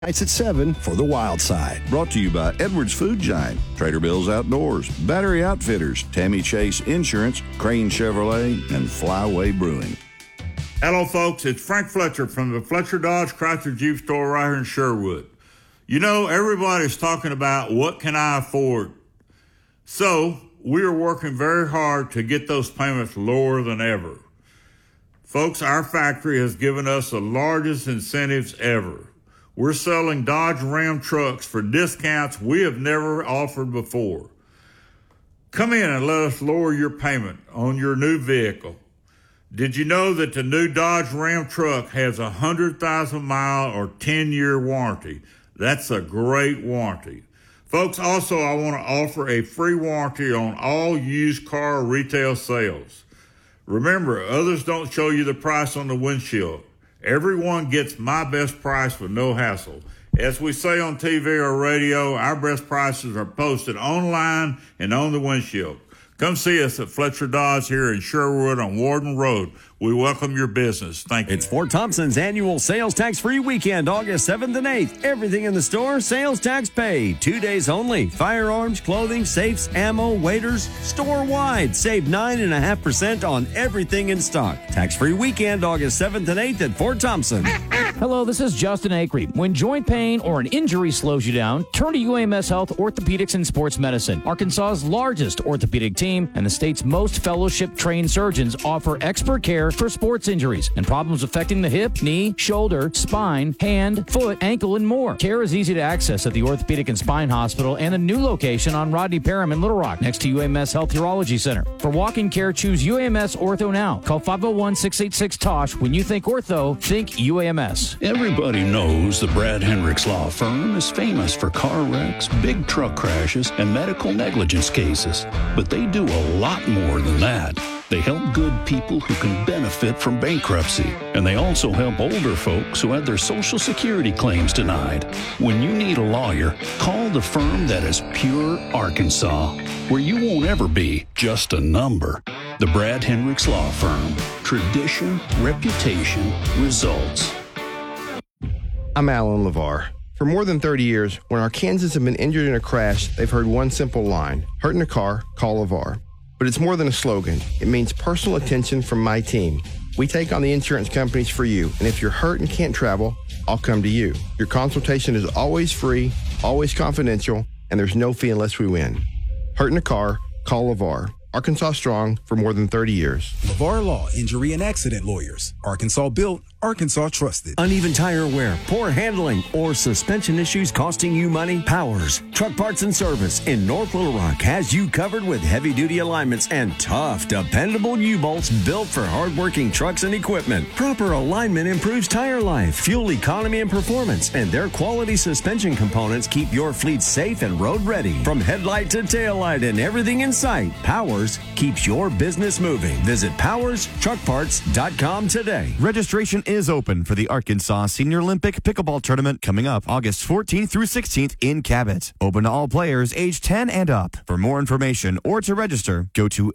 Nights at 7 for the Wild Side. Brought to you by Edwards Food Giant, Trader Bill's Outdoors, Battery Outfitters, Tammy Chase Insurance, Crane Chevrolet, and Flyway Brewing. Hello, folks. It's Frank Fletcher from the Fletcher Dodge Chrysler Jeep store right here in Sherwood. You know, everybody's talking about what can I afford. So we are working very hard to get those payments lower than ever. Folks, our factory has given us the largest incentives ever. We're selling Dodge Ram trucks for discounts we have never offered before. Come in and let us lower your payment on your new vehicle. Did you know that the new Dodge Ram truck has a 100,000-mile or 10-year warranty? That's a great warranty. Folks, also, I want to offer a free warranty on all used car retail sales. Remember, others don't show you the price on the windshield. Everyone gets my best price with no hassle. As we say on TV or radio, our best prices are posted online and on the windshield. Come see us at Fletcher Dodge here in Sherwood on Warden Road. We welcome your business. Thank you. It's Fort Thompson's annual sales tax-free weekend, August 7th and 8th. Everything in the store, sales tax paid. 2 days only. Firearms, clothing, safes, ammo, waiters, store-wide. Save 9.5% on everything in stock. Tax-free weekend, August 7th and 8th at Fort Thompson. Hello, this is Justin Acree. When joint pain or an injury slows you down, turn to UAMS Health Orthopedics and Sports Medicine. Arkansas's largest orthopedic team and the state's most fellowship-trained surgeons offer expert care for sports injuries and problems affecting the hip, knee, shoulder, spine, hand, foot, ankle, and more. Care is easy to access at the Orthopedic and Spine Hospital and a new location on Rodney Parham in Little Rock next to UAMS Health Urology Center. For walk-in care, choose UAMS Ortho now. Call 501-686-TOSH. When you think ortho, think UAMS. Everybody knows the Brad Hendricks Law Firm is famous for car wrecks, big truck crashes, and medical negligence cases. But they do a lot more than that. They help good people who can benefit from bankruptcy. And they also help older folks who had their Social Security claims denied. When you need a lawyer, call the firm that is pure Arkansas, where you won't ever be just a number. The Brad Hendricks Law Firm. Tradition, reputation, results. I'm Alan LeVar. For more than 30 years, when Arkansans have been injured in a crash, they've heard one simple line: hurt in a car, call LeVar. But it's more than a slogan. It means personal attention from my team. We take on the insurance companies for you, and if you're hurt and can't travel, I'll come to you. Your consultation is always free, always confidential, and there's no fee unless we win. Hurt in a car, call LeVar. Arkansas strong for more than 30 years. LeVar Law, Injury and Accident Lawyers. Arkansas built, Arkansas trusted. Uneven tire wear, poor handling, or suspension issues costing you money? Powers Truck Parts and Service in North Little Rock has you covered with heavy-duty alignments and tough, dependable U-bolts built for hard-working trucks and equipment. Proper alignment improves tire life, fuel economy, and performance, and their quality suspension components keep your fleet safe and road-ready. From headlight to taillight and everything in sight, Powers keeps your business moving. Visit PowersTruckParts.com today. Registration is open for the Arkansas Senior Olympic Pickleball Tournament coming up August 14th through 16th in Cabot. Open to all players age 10 and up. For more information or to register, go to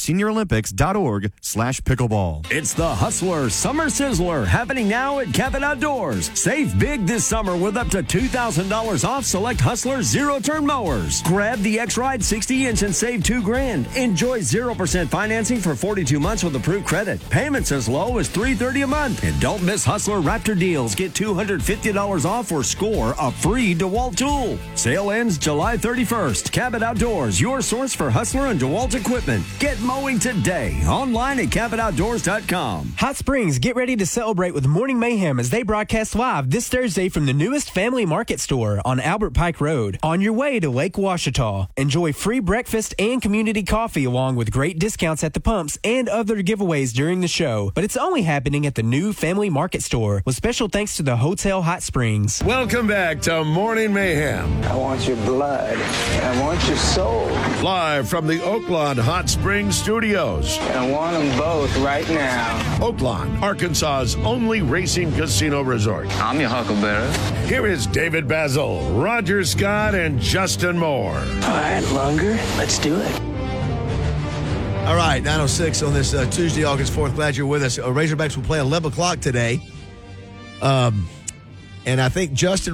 arseniorolympics.org/pickleball. It's the Hustler Summer Sizzler happening now at Cabot Outdoors. Save big this summer with up to $2,000 off select Hustler zero-turn mowers. Grab the X-Ride 60-inch and save $2,000. Enjoy 0% financing for 42 months with approved credit. Payments as low as $330 a month. And don't miss Hustler Raptor deals. Get $250 off or score a free DeWalt tool. Sale ends July 31st. Cabot Outdoors, your source for Hustler and DeWalt equipment. Get mowing today. Online at CabotOutdoors.com. Hot Springs, get ready to celebrate with Morning Mayhem as they broadcast live this Thursday from the newest Family Market store on Albert Pike Road. On your way to Lake Ouachita. Enjoy free breakfast and community coffee along with great discounts at the pumps and other giveaways during the show. But it's only happening at the new Family Market store with special thanks to the Hotel Hot Springs. Welcome back to Morning Mayhem. I want your blood. I want your soul. Live from the Oaklawn Hot Springs Studios. I want them both right now. Oaklawn, Arkansas's only racing casino resort. I'm your huckleberry. Here is David Basil, Roger Scott, and Justin Moore. All right, Lunger, let's do it. All right, 9:06 on this Tuesday, August 4th. Glad you're with us. Razorbacks will play 11 o'clock today. And And I think Justin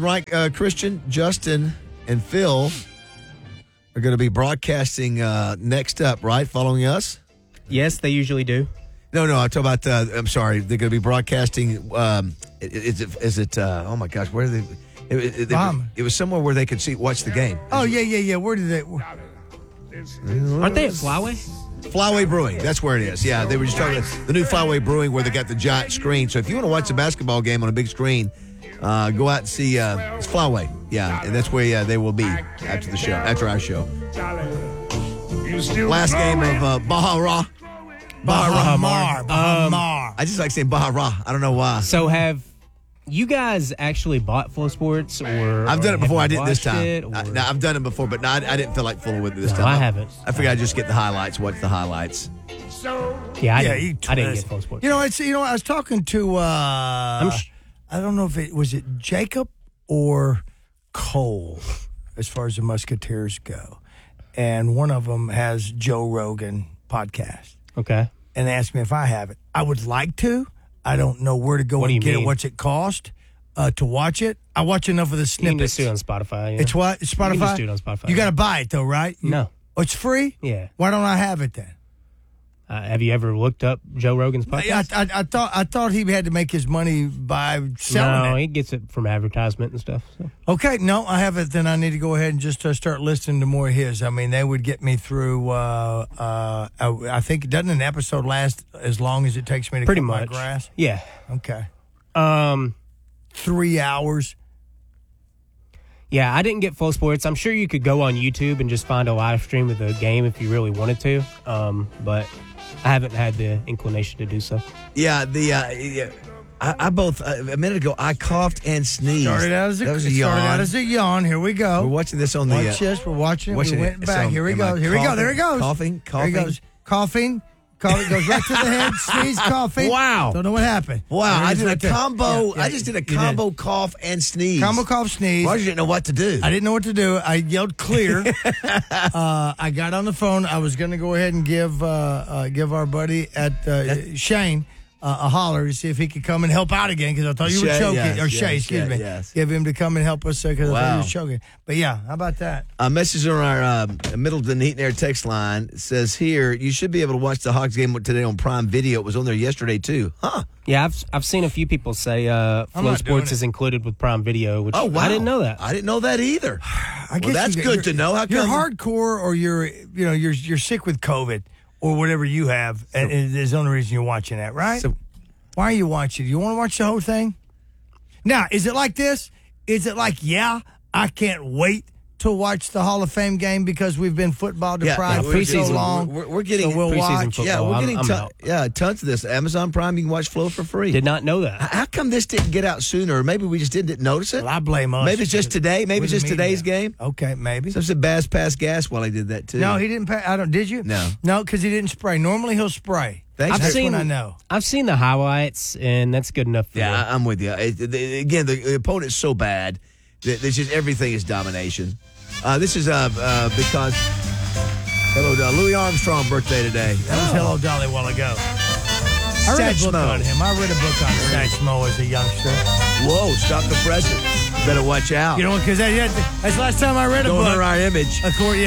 and Phil are going to be broadcasting next up, right? Following us? Yes, they usually do. No, I'm talking about, I'm sorry, they're going to be broadcasting, is it, oh my gosh, where are they? It was somewhere where they could watch the game. Oh, yeah. Where did they? Aren't they at Flyway? Flyway Brewing, that's where it is. Yeah, they were just talking about the new Flyway Brewing where they got the giant screen. So if you want to watch a basketball game on a big screen, go out and see it's Flyway. Yeah, and that's where they will be after the show, after our show. Last game of Baha Mar. I just like saying Baha. I don't know why. So have you guys actually bought Flow Sports? Or I've done it before. I didn't this watched time. I've done it before, but I didn't feel like fooling with it this time. I haven't. I figured I'd just get the highlights, watch the highlights. Yeah, I didn't get Flow Sports. I was talking to I don't know if it was Jacob or Cole as far as the Musketeers go. And one of them has Joe Rogan podcast. Okay. And they asked me if I have it. I would like to. I don't know where to go and get it. What's it cost to watch it? I watch enough of the snippets. You can just do it on Spotify. Yeah. It's what? Spotify? You can just do it on Spotify. You got to buy it, though, right? No. Oh, it's free? Yeah. Why don't I have it then? Have you ever looked up Joe Rogan's podcast? I thought he had to make his money by selling it. No, he gets it from advertisement and stuff. So. Okay, no, I have it. Then I need to go ahead and just start listening to more of his. I mean, they would get me through. I think doesn't an episode last as long as it takes me to cut my grass? Yeah. Okay. 3 hours. Yeah, I didn't get Flow Sports. I'm sure you could go on YouTube and just find a live stream of the game if you really wanted to. But I haven't had the inclination to do so. Yeah, I both a minute ago I coughed and sneezed. Started out as a yawn. Here we go. We're watching this on the. Watch this. We're watching it. We went back. Here we go. Here we go. There he goes. Coughing. There he goes. Coughing. It goes right to the head. Sneeze. Coughing. Wow. Don't know what happened. Wow. I did a combo. I just did a combo cough and sneeze. Combo cough sneeze. Roger didn't know what to do. I didn't know what to do. I yelled clear. I got on the phone. I was going to go ahead and give our buddy at Shane a holler to see if he could come and help out again because I thought you were choking. Shay, excuse me. Yes. Give him to come and help us because I thought you were choking. But yeah, how about that? A message on our Middleton Heat and Air text line says here, you should be able to watch the Hawks game today on Prime Video. It was on there yesterday too. Huh? Yeah, I've seen a few people say Flow Sports is included with Prime Video, which I didn't know that. I didn't know that either. I guess that's good to know. How come you're hardcore or you're sick with COVID or whatever you have, and there's the only reason you're watching that, right? So, why are you watching? You want to watch the whole thing? Now, is it like this? Is it like, I can't wait to watch the Hall of Fame game because we've been football deprived for so long? We're getting so we'll watch. Football. Yeah, we're getting tons of this. Amazon Prime, you can watch Flow for free. Did not know that. How come this didn't get out sooner? Or maybe we just didn't notice it? Well, I blame us. Maybe it's just today. Maybe it's just today's game. Okay, maybe. So it's Bass passed gas while he did that too. No, he didn't pass. Did you? No, because he didn't spray. Normally he'll spray. I know. I've seen the highlights, and that's good enough for me. I'm with you. Again, the opponent's so bad. There's just everything is domination. This is because Louis Armstrong birthday today. That was Hello Dolly a while ago. I read a book on him. I read a book on Satchmo as a youngster. Whoa, stop the presses. Better watch out. You know, because that's the last time I read a book. Don't hurt our image.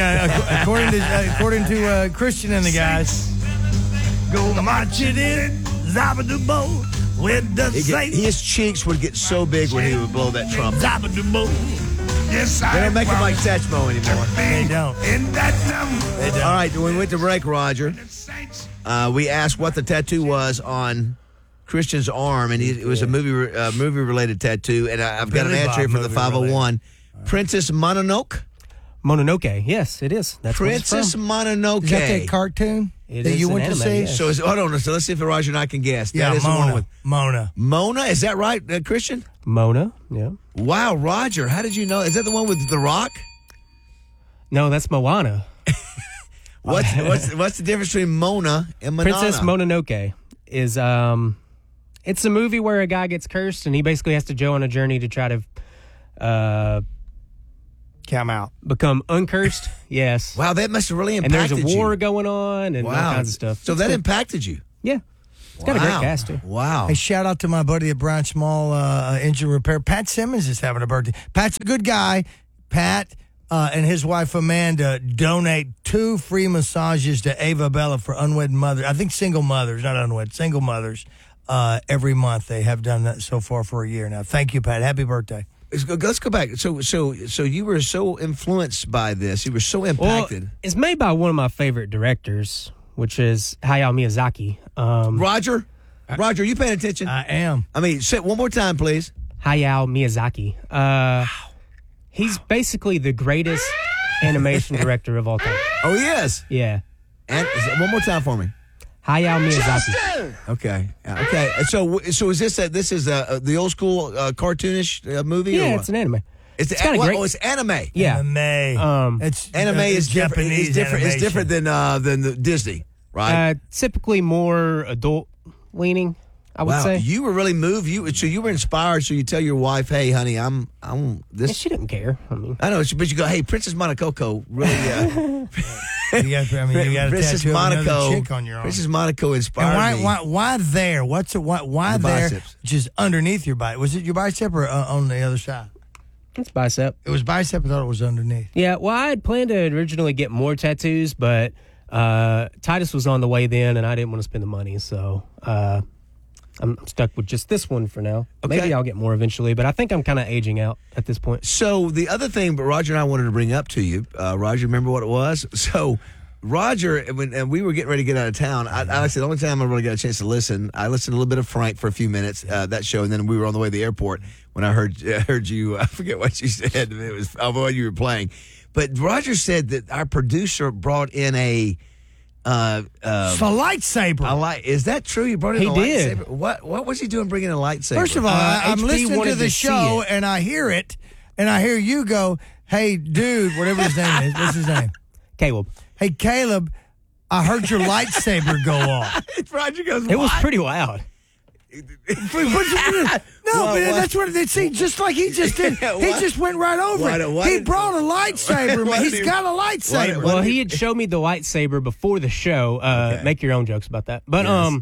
According to Christian and the guys. Go march it in, Zabadoo-bo, with the Satan. His cheeks would get so big when he would blow that trumpet. Zabadoo-bo. Yes, they don't make him like Satchmo anymore. They don't. They don't. All right, when we went to break, Roger, we asked what the tattoo was on Christian's arm, and it was a movie-related tattoo, and I've got an answer here for the 501. Princess Mononoke? Mononoke, yes, it is. That's Princess Mononoke. Is that that cartoon that you went to see? Yes. So hold on. So let's see if Roger and I can guess. Yeah, that is Mona. The one with Mona. Mona, is that right, Christian? Mona, yeah. Wow, Roger, how did you know? Is that the one with The Rock? No, that's Moana. What's the difference between Mona and Moana? Princess Mononoke is it's a movie where a guy gets cursed and he basically has to go on a journey to try to come out, become uncursed. Yes. Wow, that must have really impacted you. And there's a war going on and all kinds of stuff. So that impacted you? Yeah. It's got a great cast, too. Wow. Hey, shout out to my buddy at Brown Small Engine Repair. Pat Simmons is having a birthday. Pat's a good guy. Pat and his wife Amanda donate 2 free massages to Ava Bella for unwed mothers. I think single mothers, not unwed, single mothers. Every month they have done that so far for a year now. Thank you, Pat. Happy birthday. Let's go back. So you were so influenced by this. You were so impacted. Well, it's made by one of my favorite directors, which is Hayao Miyazaki. Roger, are you paying attention? I am. I mean, say it one more time, please. Hayao Miyazaki. He's basically the greatest animation director of all time. Oh, he is? Yeah. And one more time for me. Hayao Miyazaki. Okay. So is this the old school cartoonish movie? Yeah, or it's an anime. It's it's anime. Yeah. Anime. Anime is Japanese. It's different than the Disney, right? Typically more adult leaning, I would say. You were really moved. You were inspired. So you tell your wife, "Hey, honey, I'm this." Yeah, she didn't care. I mean, I know, but you go, "Hey, Princess Monococo, really." You got a Princess tattoo of another Monaco. chick on your arm. Princess Monaco inspired me. Why there? Why The there? biceps. Just underneath your bicep. Was it your bicep or on the other side? it's bicep. It was bicep. I thought it was underneath. Yeah, well, I had planned to originally get more tattoos, but Titus was on the way then, and I didn't want to spend the money, so I'm stuck with just this one for now. Okay. Maybe I'll get more eventually, but I think I'm kind of aging out at this point. So the other thing, but Roger and I wanted to bring up to you, Roger, remember what it was? So Roger, when we were getting ready to get out of town, I said the only time I really got a chance to listen, I listened a little bit of Frank for a few minutes, that show, and then we were on the way to the airport when I heard you, I forget what you said, it was what you were playing. But Roger said that our producer brought in a lightsaber. Is that true? You brought in He a did. lightsaber? What was he doing bringing a lightsaber? First of all, I'm HB listening wanted to the to see show it. and I hear it, and I hear you go, "Hey, dude, whatever his name is, what's his name? Caleb. Hey, Caleb, I heard your lightsaber go off." Roger goes, It was pretty loud. That's what they see. Just like he just did. He just went right over it. He brought a lightsaber. He's got a lightsaber. Well, he had showed me the lightsaber before the show. Make your own jokes about that. But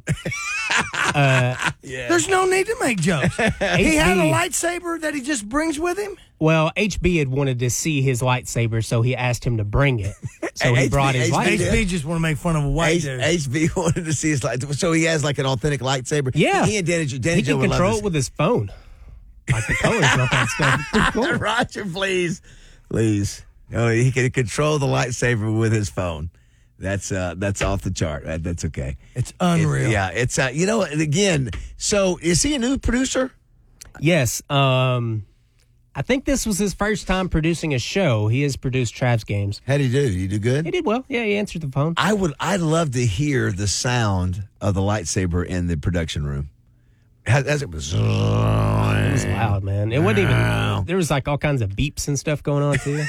there's no need to make jokes. He had a lightsaber that he just brings with him. Well, HB had wanted to see his lightsaber, so he asked him to bring it. So he brought his lightsaber. HB just want to make fun of a white dude. HB wanted to see his lightsaber. So he has like an authentic lightsaber. Yeah. He and Danny He Joe can would love control this. it with his phone. Like the colors and all that stuff. Pretty cool. Roger, please. Oh, he can control the lightsaber with his phone. That's off the chart. That's okay. It's unreal. It's again. So is he a new producer? Yes. I think this was his first time producing a show. He has produced Trav's Games. How'd he do? Did he do good? He did well. Yeah, he answered the phone. I'd love to hear the sound of the lightsaber in the production room. As it was loud, man. It wasn't even. There was like all kinds of beeps and stuff going on too.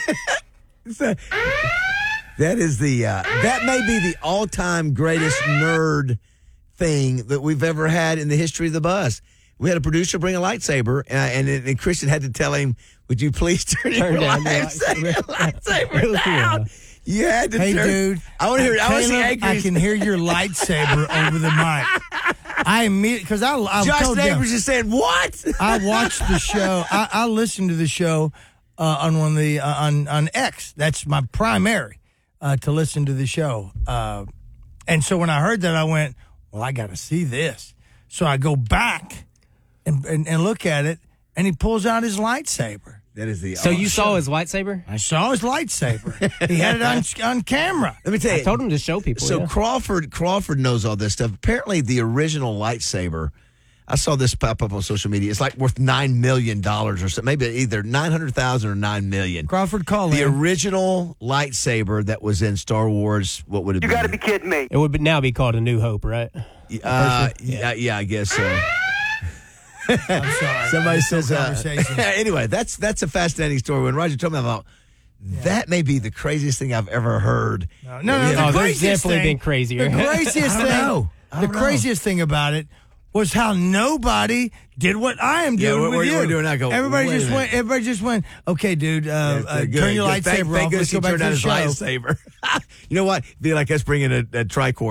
That is that may be the all-time greatest nerd thing that we've ever had in the history of the bus. We had a producer bring a lightsaber, and Christian had to tell him, "Would you please turn your lightsaber down?" You had to. Hey, turn. dude, I want to hear. Caleb, I can hear your lightsaber over the mic. I immediately because I Josh told Neighbors just said, "What?" I watched the show. I listened to the show on one of the on X. That's my primary to listen to the show. And so when I heard that, I went, "Well, I got to see this." So I go back and look at it, and he pulls out his lightsaber. That is the. So you saw his lightsaber? I saw his lightsaber. He had it on camera. Let me tell you. I told him to show people. So yeah. Crawford knows all this stuff. Apparently, the original lightsaber. I saw this pop up on social media. It's like worth $9 million or something. Maybe either $900,000 or $9 million. Crawford, call the him. original lightsaber that was in Star Wars. What would it be? You got to be kidding me. It would now be called A New Hope, right? Yeah, I guess so. I'm sorry. Somebody says. Conversation. Anyway, that's a fascinating story. When Roger told me about that, may be the craziest thing I've ever heard. No. There's craziest definitely thing, been crazier. The craziest thing. The craziest thing about it was how nobody did what I am doing with you. We're doing. I go. Everybody wait a just minute. went. Everybody just went. Okay, dude. Turn your lightsaber Thank off. goodness Let's go he back turned to on the his show. lightsaber. You know what? It'd be like us bringing a tricorder.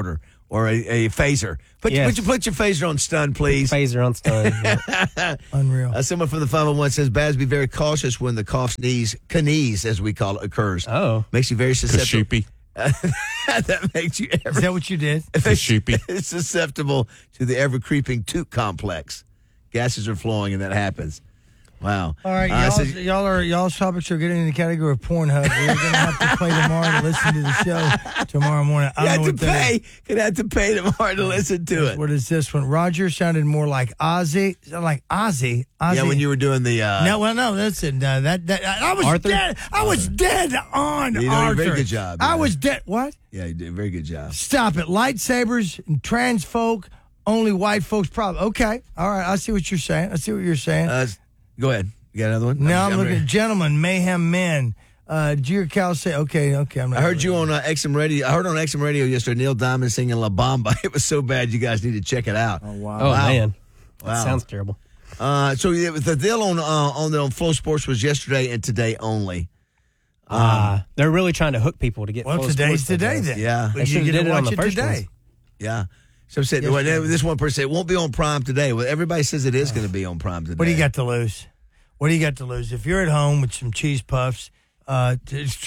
or a phaser. Put your phaser on stun, please. Phaser on stun. Yeah. Unreal. Someone from the 501 says, Baz, be very cautious when the cough, sneeze, as we call it, occurs. Oh. Makes you very susceptible. Sheepy. That makes you Is that what you did? Sheepy. It's susceptible to the ever-creeping toot complex. Gases are flowing, and that happens. Wow. All right, y'all's topics are getting in the category of Pornhub. We're going to have to play tomorrow to listen to the show tomorrow morning. You have to pay. You'd have to pay tomorrow to listen to it. What is this one? Roger sounded more like Ozzy. Like Ozzy. Yeah, when you were doing the. No, listen. I was Arthur? dead. I was dead on You did Arthur. a very good job. I was dead. What? Yeah, you did a very good job. Stop it. Lightsabers and trans folk, only white folks problem. Okay. All right. I see what you're saying. Go ahead. You got another one? No, I'm looking at Gentlemen, Mayhem Men. Dear Cal say, okay. I'm not I heard you on XM Radio. I heard on XM Radio yesterday Neil Diamond singing La Bamba. It was so bad you guys need to check it out. Oh, wow. Oh, man. Wow. That sounds terrible. So the deal on Flow Sports was yesterday and today only. They're really trying to hook people to get Well, Flow today's Sports, I today guess. then. Yeah. They should have did it on the first today. ones. Yeah. So said this one person said it won't be on Prime today. Well, everybody says it is going to be on Prime today. What do you got to lose? What do you got to lose? If you're at home with some cheese puffs, what do you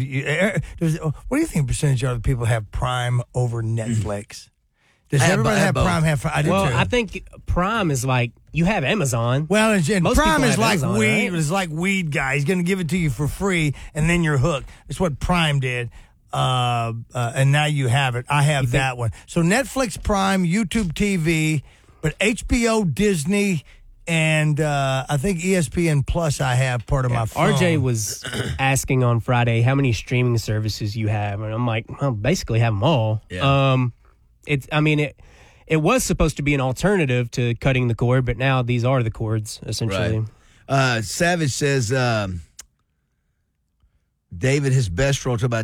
think percentage of the people have Prime over Netflix? Does everybody have both. Prime? I do too. I think Prime is like, you have Amazon. Well, and Most Prime people is have like Amazon, weed. right? It's like weed guy. He's going to give it to you for free, and then you're hooked. That's what Prime did. And now you have it. I have that one. So Netflix, Prime, YouTube TV, but HBO, Disney, and I think ESPN Plus I have part of my phone. RJ was asking on Friday how many streaming services you have, and I'm like, well, basically have them all. Yeah. It was supposed to be an alternative to cutting the cord, but now these are the cords, essentially. Right. Savage says David, his best role, about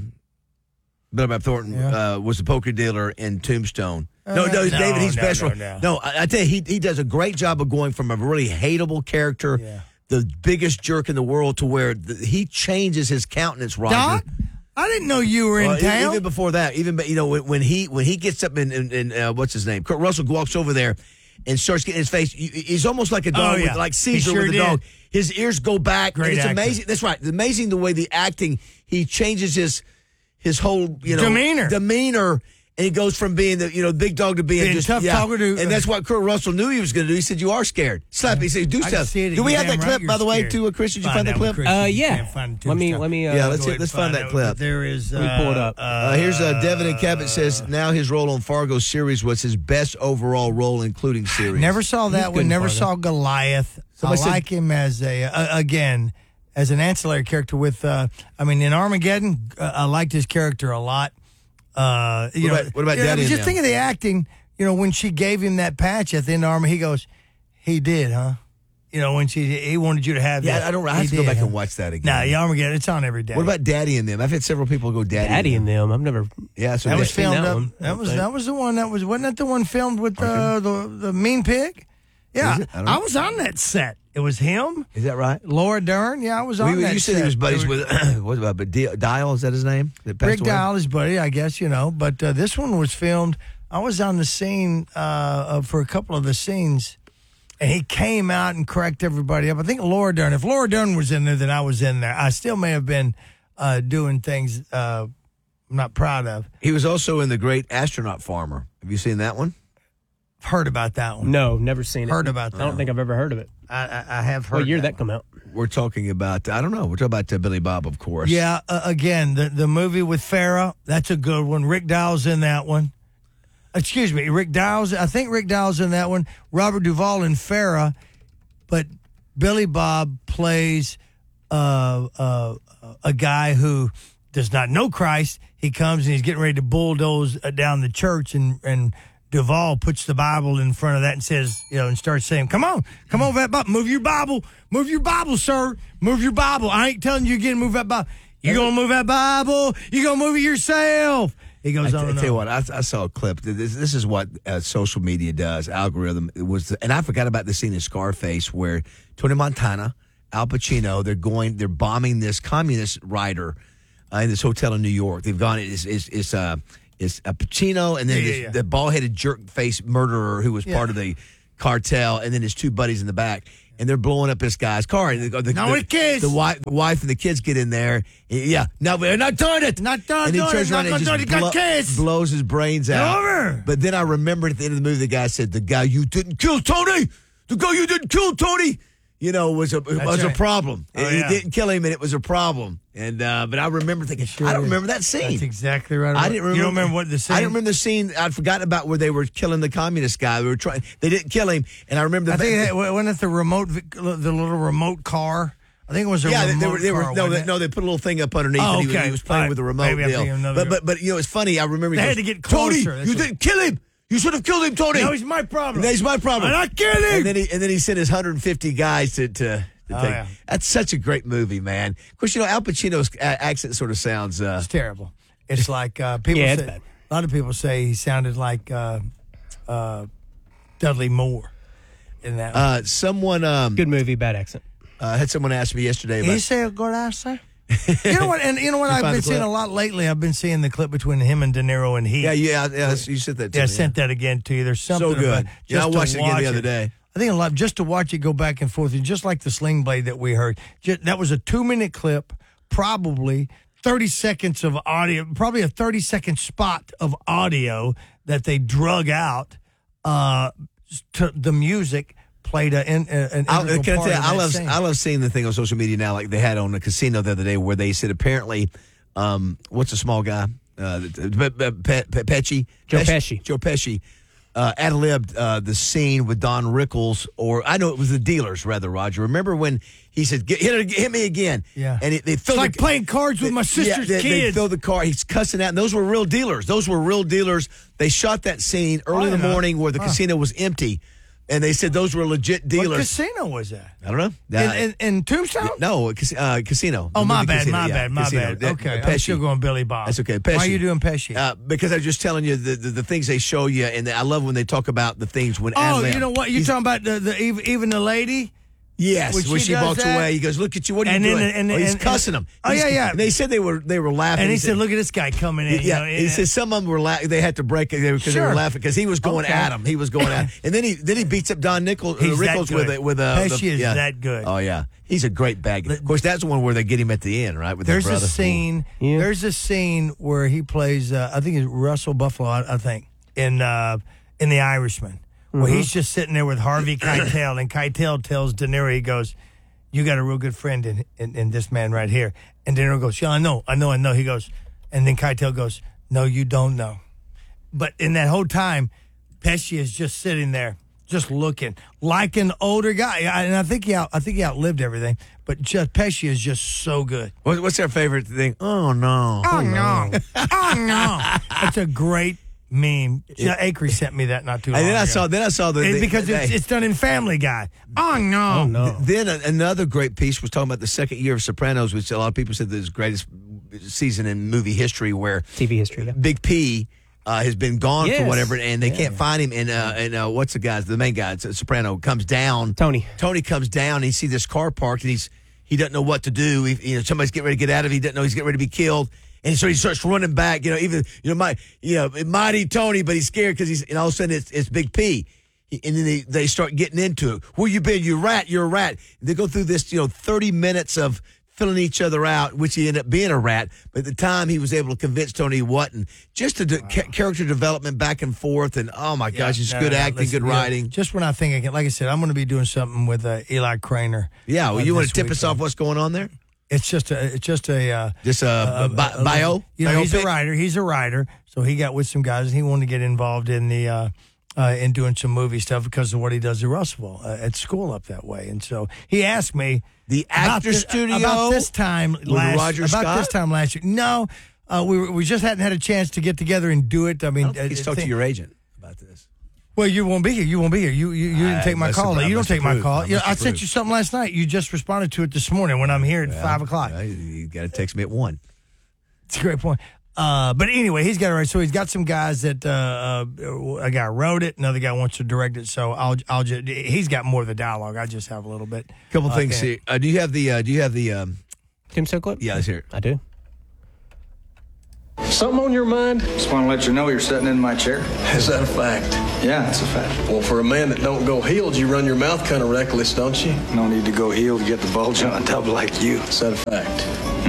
Billy Bob Thornton, was the poker dealer in Tombstone. David, his best role. No, I tell you, he does a great job of going from a really hateable character, the biggest jerk in the world, to where he changes his countenance, Roger. Doc? I didn't know you were in town. Even before that, when he gets up in what's his name? Kurt Russell walks over there and starts getting his face. He's almost like a dog, with, like Caesar with a dog. His ears go back. Great it's acting. amazing. That's right. It's amazing the way the acting. He changes his whole demeanor. And he goes from being the big dog to being just tough talker to, and that's what Kurt Russell knew he was going to do. He said, "You are scared." Slap. He said, "Do stuff." Do we have that clip, by the way, too, Chris? Did you find that clip? Yeah. Let me. Let's find that clip. There is. Let me pull it up. Here's Devin and Cabot says now his role on Fargo series was his best overall role, including series. Never saw that one. Never saw Goliath. I like him as as an ancillary character with. In Armageddon, I liked his character a lot. What about Daddy? Just think of the acting. When she gave him that patch at the end of Armageddon, he goes, "He did, huh?" When he wanted you to have that. I have to go back and watch that again. Nah, Armageddon, it's on every day. What about Daddy and Them? I've had several people go Daddy and Them. I've never. Yeah, so that was filmed. That was the one. Wasn't that the one filmed with the mean pig? Yeah, I was on that set. It was him. Is that right? Laura Dern. Yeah, I was on that set. You said he was buddies with, what about Dial? Is that his name? Rick Dial, his buddy, I guess, But this one was filmed. I was on the scene for a couple of the scenes, and he came out and cracked everybody up. I think Laura Dern. If Laura Dern was in there, then I was in there. I still may have been doing things I'm not proud of. He was also in The Great Astronaut Farmer. Have you seen that one? Heard about that one. No, never seen it. Heard about that. I don't think I've ever heard of it. I have heard. What year did that come out? We're talking about, I don't know. We're talking about Billy Bob, of course. Yeah, again, the movie with Farrah, that's a good one. Rick Dial's in that one. Excuse me, I think Rick Dial's in that one. Robert Duvall and Farrah, but Billy Bob plays a guy who does not know Christ. He comes and he's getting ready to bulldoze down the church, and Duvall puts the Bible in front of that and says, and starts saying, come on, that Bible. Move your Bible, sir. Move your Bible. I ain't telling you again, move that Bible. You going to move that Bible? You going to move it yourself? He goes on. I tell you what, I saw a clip. This is what social media does, algorithm. And I forgot about the scene in Scarface where Tony Montana, Al Pacino, they're bombing this communist writer in this hotel in New York. They've gone, It's Al Pacino, and then the bald-headed jerk-faced murderer who was part of the cartel, and then his two buddies in the back. And they're blowing up this guy's car. And the kids. The wife and the kids get in there. No, we're not doing it. Not doing it. And he turns around and just blows his brains out. Over. But then I remembered at the end of the movie, the guy said, "The guy you didn't kill, Tony. The guy you didn't kill, Tony." Was a problem. Oh, he didn't kill him, and it was a problem. And but I remember thinking, I don't remember that scene. That's exactly right. I didn't remember. You don't remember what the scene? I didn't remember the scene. I'd forgotten about where they were killing the communist guy. They didn't kill him, and I remember. I think wasn't it the little remote car? I think it was a remote car. They put a little thing up underneath, and he was playing with the remote deal. But it's funny. I remember they had to get closer. Tony, you didn't kill him. You should have killed him, Tony. No, he's my problem. He's my problem. I'm not kidding. And then he sent his 150 guys to take. Yeah. That's such a great movie, man. Of course, Al Pacino's accent sort of sounds. It's terrible. It's like people. A lot of people say he sounded like Dudley Moore in that. Someone. Good movie, bad accent. Had someone ask me yesterday. Did he say a good accent? You know what? And you know what? I've been seeing a lot lately. I've been seeing the clip between him and De Niro and Heat. Yeah. You said that. I sent that again to you. There's something so good. About I watched it again the other day. I think a lot just to watch it go back and forth, and just like the Sling Blade that we heard. That was a 2-minute clip, probably 30 seconds of audio, probably a 30-second spot of audio that they drug out to the music. Played an integral part of that scene. I love seeing the thing on social media now, like they had on the casino the other day, where they said apparently, what's the small guy? Pesci. Joe Pesci. Joe Pesci. Ad-libbed the scene with Don Rickles, or I know it was the Dealers, rather, Roger. Remember when he said, hit me again? Yeah. And they it's like playing cards with my sister's kids. They fill the car. He's cussing out. And those were real dealers. They shot that scene early in the morning where the casino was empty. And they said those were legit dealers. What casino was that? I don't know. In Tombstone? No, casino. Oh, my bad. Okay, I'm still going Billy Bob. That's okay. Pesci. Why are you doing Pesci? Because I was just telling you the things they show you, and I love when they talk about the things when. You know what? You're talking about the even the lady. Yes, when she walks away, he goes, "Look at you! What are you doing?" He's cussing them. And they said they were laughing. And he said, "Look at this guy coming in." Yeah, he said some of them were laughing. They had to break it because they were laughing because he was going at him. He was going at him, and then he beats up Don Rickles with a. Pesci is that good. Oh yeah, he's a great bag. Of course, that's the one where they get him at the end, right? With there's a scene. Yeah. There's a scene where he plays. I think it's Russell Buffalo. I think in The Irishman, where he's just sitting there with Harvey Keitel, and Keitel tells De Niro, he goes, "You got a real good friend in this man right here." And De Niro goes, "Yeah, I know." He goes, and then Keitel goes, "No, you don't know." But in that whole time, Pesci is just sitting there, just looking like an older guy. And I think he outlived everything. But Pesci is just so good. What's our favorite thing? Oh no! Oh no! Oh no! That's a great meme. Acre sent me that not too long ago. Then I saw because it's done in Family Guy. Oh no! Oh no! Then another great piece was talking about the second year of Sopranos, which a lot of people said is the greatest season in movie history, where TV history. Yeah. Big P has been gone for whatever, and they can't find him. And what's the main guy? Soprano comes down. Tony comes down. And he sees this car parked, and he doesn't know what to do. Somebody's getting ready to get out of it. He doesn't know he's getting ready to be killed. And so he starts running back, mighty Tony, but he's scared because and all of a sudden it's Big P. And then they start getting into it. Where you been? You're a rat. They go through this, 30 minutes of filling each other out, which he ended up being a rat. But at the time, he was able to convince Tony he wasn't. Just character development back and forth. And, oh, my gosh, it's good acting, good writing. Just when I think I can, like I said, I'm going to be doing something with Eli Craner. Yeah, well, you want to tip us off what's going on there? It's just a bio. He's a writer. So he got with some guys and he wanted to get involved in the in doing some movie stuff because of what he does at Russellville at school up that way. And so he asked me the actor studio about this time last year. No, we just hadn't had a chance to get together and do it. I mean, he's talked to your agent about this. Well, you won't be here. You didn't take my call. You don't take my call. I sent you something last night. You just responded to it this morning when I'm here at 5 o'clock. You got to text me at 1. It's a great point. But anyway, he's got it right. So he's got some guys that a guy wrote it, another guy wants to direct it. So I'll just he's got more of the dialogue. I just have a little bit. Couple things here. Do you have the Tombstone clip? Yeah, let's hear it. I do. Something on your mind? Just want to let you know you're sitting in my chair. Is that a fact? Yeah, it's a fact. Well, for a man that don't go heeled, you run your mouth kind of reckless, don't you? No need to go heel to get the bulge on a tub like you. Is that a fact?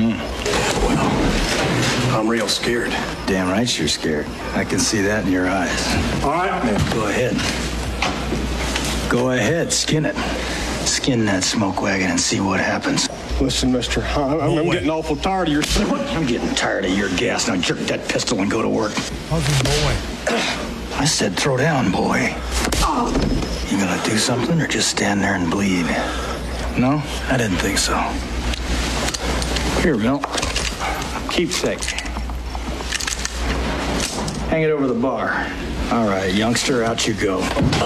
Well, I'm real scared. Damn right you're scared. I can see that in your eyes. All right. Go ahead. Go ahead, skin it. Skin that smoke wagon and see what happens. Listen, mister, I'm getting awful tired of your... I'm getting tired of your gas. Now jerk that pistol and go to work. Boy. I said throw down, boy. You gonna do something or just stand there and bleed? No? I didn't think so. Here, Bill. Keepsake. Hang it over the bar. All right, youngster, out you go.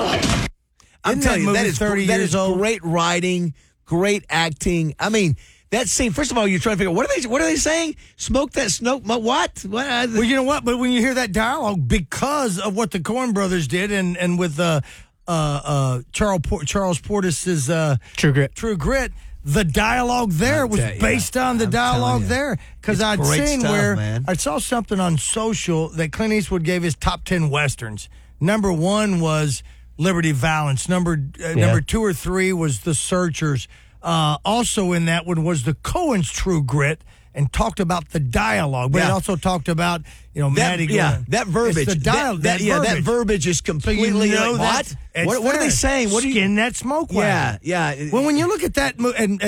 I'm telling you, that is 30 years old. Great writing, great acting. I mean, that scene. First of all, you're trying to figure out what are they saying? Smoke that smoke. What? Well, you know what? But when you hear that dialogue, because of what the Coen brothers did, and with Charles Portis's True Grit, the dialogue there was based on the dialogue there. Because I'd seen I saw something on social that Clint Eastwood gave his top 10 westerns. Number 1 was Liberty Valance. Number 2 or 3 was The Searchers. Also in that one was the Coen's True Grit, and talked about the dialogue. But it also talked about Maddie. That verbiage. It's the dialogue. That verbiage is completely what? What are they saying? What Skin that smoke wagon. Yeah. Well, when you look at that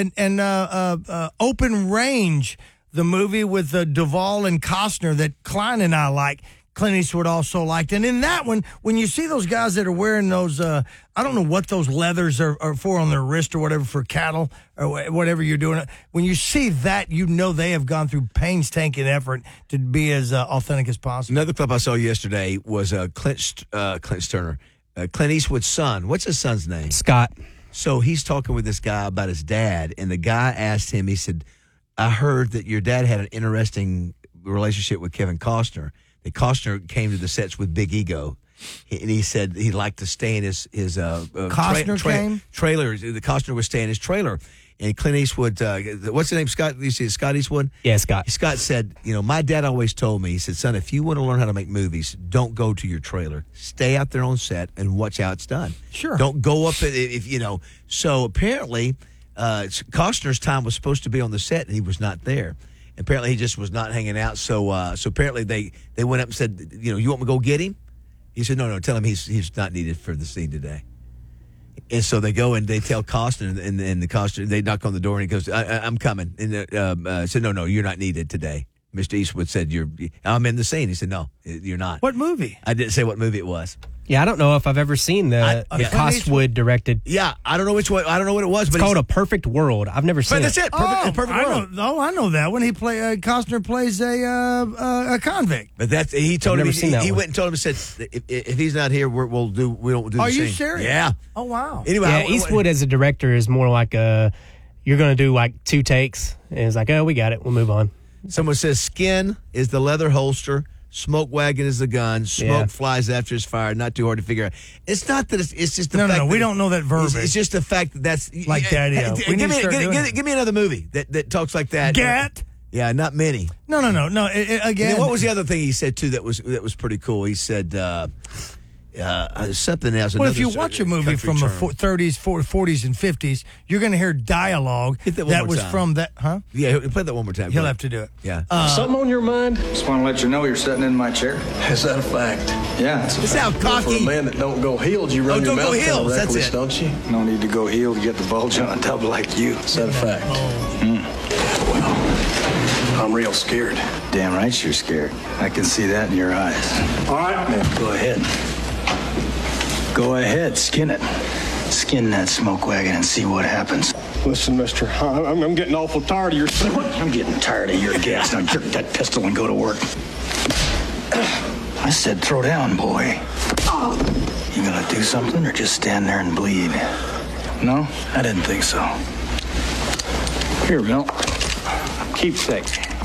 and Open Range, the movie with Duvall and Costner that Klein and I like, Clint Eastwood also liked. And in that one, when you see those guys that are wearing those, I don't know what those leathers are for on their wrist or whatever for cattle or whatever you're doing. When you see that, you know they have gone through painstaking effort to be as authentic as possible. Another clip I saw yesterday was Clint Turner, Clint Eastwood's son. What's his son's name? Scott. So he's talking with this guy about his dad, and the guy asked him, he said, I heard that your dad had an interesting relationship with Kevin Costner. That Costner came to the sets with big ego, and he said he liked to stay in his Costner trailer. The Costner would stay in his trailer, and Clint Eastwood. What's his name? Scott. You see Scott Eastwood? Yeah, Scott. Scott said, my dad always told me. He said, son, if you want to learn how to make movies, don't go to your trailer. Stay out there on set and watch how it's done. Sure. Don't go up if you know. So apparently, Costner's time was supposed to be on the set, and he was not there. Apparently, he just was not hanging out. So apparently, they went up and said, you want me to go get him? He said, no, tell him he's not needed for the scene today. And so they go and they tell Costner, and the Costner, they knock on the door, and he goes, I'm coming. And said, no, you're not needed today. Mr. Eastwood said, I'm in the scene. He said, no, you're not. What movie? I didn't say what movie it was. Yeah, I don't know if I've ever seen the Costwood directed. Yeah, I don't know which one. I don't know what it was. It's but called A Perfect World. I've never seen it. That's it. Perfect World. I know that one. He Costner plays a convict. But he told him he went and told him, said if he's not here, we don't do the scene. Are you serious? Yeah. Oh wow. Anyway, Eastwood as a director is more like you're going to do like 2 takes, and it's like, oh, we got it. We'll move on. Someone says skin is the leather holster. Smoke wagon is the gun. Smoke flies after it's fired. Not too hard to figure out. It's not that it's just the fact. No, we don't know that verbiage. It's just the fact that that's like that. Yeah. Give me another movie that talks like that. Get. Yeah, not many. No. Again, what was the other thing he said too that was pretty cool? He said something else. Well, if you watch a movie from the 30s, 40s, and 50s, you're going to hear dialogue that was from that, huh? Yeah, play that one more time. He'll have to do it. Yeah. Something on your mind? Just want to let you know you're sitting in my chair. Is that a fact? Yeah, it's a This fact. how cocky. For a man that don't go heeled, you run your mouth kind of reckless, don't you? No need to go heel to get the bulge on a tub like you. Is that a fact? Well, I'm real scared. Damn right you're scared. I can see that in your eyes. All right. Go ahead. Go ahead, skin it. Skin that smoke wagon and see what happens. Listen, mister, I'm getting awful tired of your... I'm getting tired of your gas. Now jerk that pistol and go to work. I said throw down, boy. You gonna do something or just stand there and bleed? No? I didn't think so. Here, Bill. Keepsake.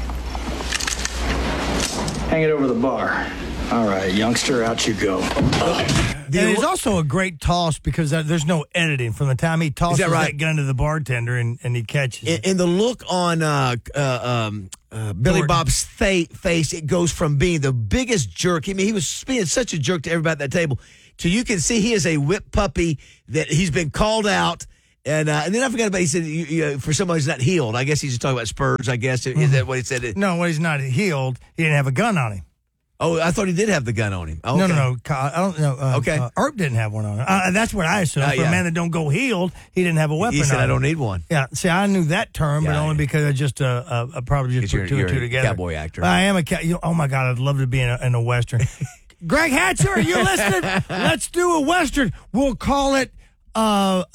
Hang it over the bar. All right, youngster, out you go. And it's also a great toss because there's no editing from the time he tosses that gun to the bartender and he catches it. And the look on Billy Bob's face, it goes from being the biggest jerk. I mean, he was being such a jerk to everybody at that table. So you can see he is a whip puppy that he's been called out. And then I forgot about, he said, for someone who's not healed. I guess he's just talking about Spurs, I guess. Is that what he said? No, when he's not healed, he didn't have a gun on him. Oh, I thought he did have the gun on him. Oh, okay. No. I don't know. Okay. Earp didn't have one on him. That's what I assumed. For a man that don't go healed, he didn't have a weapon on him. He said, I don't need one. Yeah. See, I knew that term, but only because I just probably just put two and two together. Cowboy actor. I am oh, my God, I'd love to be in a Western. Greg Hatcher, are you listening? Let's do a Western. We'll call it The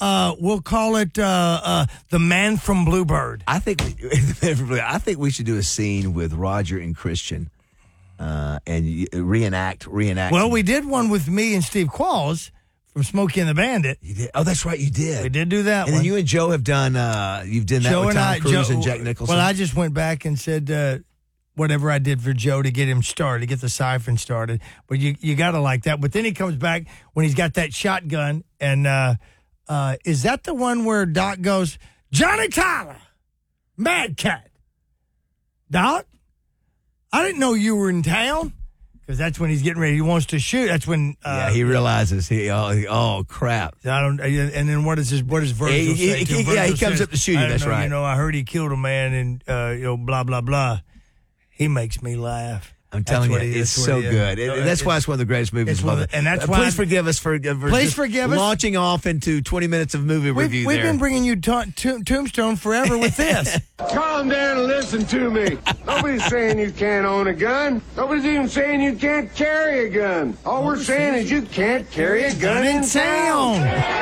Man from Bluebird. I think we should do a scene with Roger and Christian. And reenact. Well, we did one with me and Steve Qualls from Smokey and the Bandit. You did? Oh, that's right, you did. We did do that. And one. then you and Joe have done. You've done that Joe with Tom Cruise and Jack Nicholson. Well, I just went back and said whatever I did for Joe to get him started, to get the siphon started. But you got to like that. But then he comes back when he's got that shotgun, and is that the one where Doc goes, Johnny Tyler, Mad Cat, Doc? I didn't know you were in town, because that's when he's getting ready. He wants to shoot. That's when he realizes oh crap. I don't. And then what does Virgil say? He comes up to shoot him. That's right. You know, I heard he killed a man, and blah blah blah. He makes me laugh. I'm telling you, it's so good. That's why it's one of the greatest movies. And that's why. Please forgive us for launching off into 20 minutes of movie review. We've been bringing you Tombstone forever with this. Calm down and listen to me. Nobody's saying you can't own a gun. Nobody's even saying you can't carry a gun. All we're saying is you can't carry a gun in town.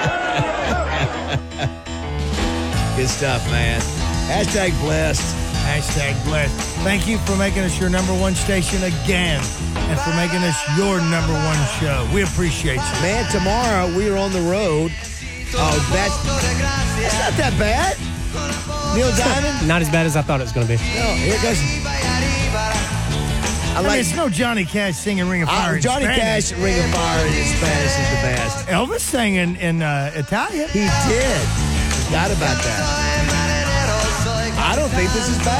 Good stuff, man. Hashtag blessed. Hashtag blessed. Thank you for making us your number one station again, and for making us your number one show. We appreciate you. Man, tomorrow we are on the road. Oh, that's not that bad. Neil Diamond? Not as bad as I thought it was going to be. No, here it goes. I mean, it's no Johnny Cash singing Ring of Fire in Johnny Spanish. Cash, Ring of Fire in Spanish is the best. Elvis sang in Italian. He did. Forgot about that. I don't think this is bad.